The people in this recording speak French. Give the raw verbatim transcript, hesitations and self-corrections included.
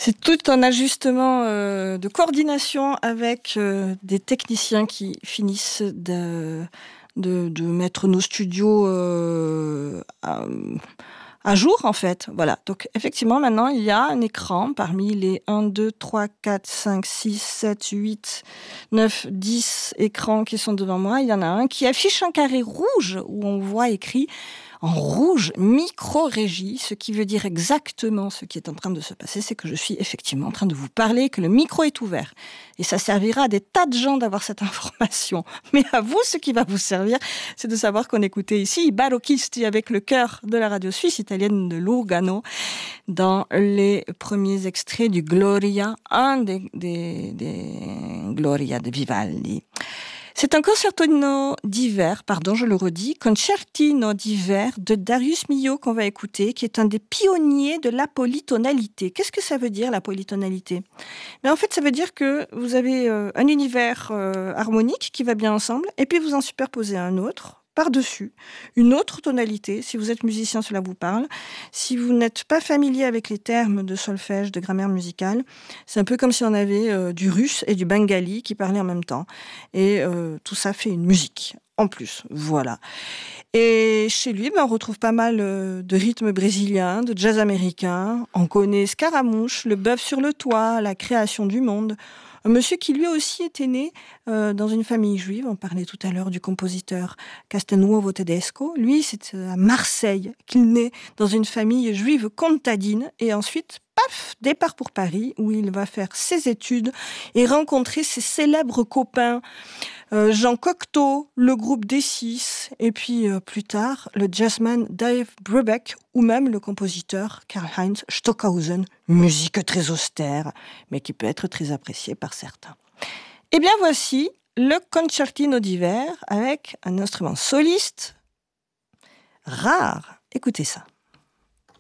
C'est tout un ajustement euh, de coordination avec euh, des techniciens qui finissent de, de, de mettre nos studios euh, à, à jour, en fait. Voilà. Donc, effectivement, maintenant, il y a un écran parmi les un, deux, trois, quatre, cinq, six, sept, huit, neuf, dix écrans qui sont devant moi. Il y en a un qui affiche un carré rouge où on voit écrit en rouge, micro-régie, ce qui veut dire exactement ce qui est en train de se passer, c'est que je suis effectivement en train de vous parler, que le micro est ouvert. Et ça servira à des tas de gens d'avoir cette information. Mais à vous, ce qui va vous servir, c'est de savoir qu'on écoutait ici Barocchisti avec le chœur de la radio suisse italienne de Lugano dans les premiers extraits du Gloria, un des, des, des Gloria de Vivaldi. C'est un concertino d'hiver, pardon, je le redis, concertino d'hiver de Darius Milhaud qu'on va écouter, qui est un des pionniers de la polytonalité. Qu'est-ce que ça veut dire, la polytonalité ? Mais en fait, ça veut dire que vous avez euh, un univers euh, harmonique qui va bien ensemble, et puis vous en superposez un autre, par-dessus, une autre tonalité. Si vous êtes musicien, cela vous parle. Si vous n'êtes pas familier avec les termes de solfège, de grammaire musicale, c'est un peu comme si on avait euh, du russe et du bengali qui parlaient en même temps. Et euh, tout ça fait une musique, en plus. Voilà. Et chez lui, ben, on retrouve pas mal euh, de rythmes brésiliens, de jazz américain. On connaît Scaramouche, le bœuf sur le toit, la création du monde. Un monsieur qui lui aussi était né euh, dans une famille juive. On parlait tout à l'heure du compositeur Castelnuovo Tedesco. Lui, c'est à Marseille qu'il naît dans une famille juive contadine. Et ensuite, paf, départ pour Paris, où il va faire ses études et rencontrer ses célèbres copains. Euh, Jean Cocteau, le groupe D six, et puis euh, plus tard, le jazzman Dave Brubeck, ou même le compositeur Karl-Heinz Stockhausen. Musique très austère, mais qui peut être très appréciée par certains. Eh bien voici le concertino d'hiver avec un instrument soliste rare. Écoutez ça.